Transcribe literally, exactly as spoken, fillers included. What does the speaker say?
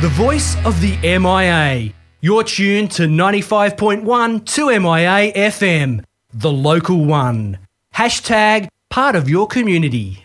The voice of the M I A. You're tuned to ninety-five point one to M I A F M, the local one. Hashtag part of your community.